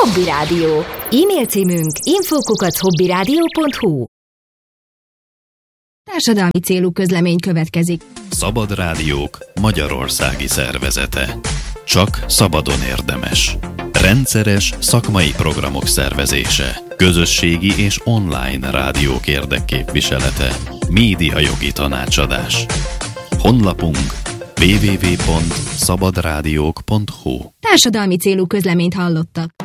Hobby Rádió. E-mail címünk info@hobbyradio.hu. Társadalmi célú közlemény következik. Szabad Rádiók magyarországi szervezete. Csak szabadon érdemes. Rendszeres szakmai programok szervezése. Közösségi és online rádiók érdekképviselete. Médiajogi tanácsadás. Honlapunk www.szabadrádiók.hu. Társadalmi célú közleményt hallottak.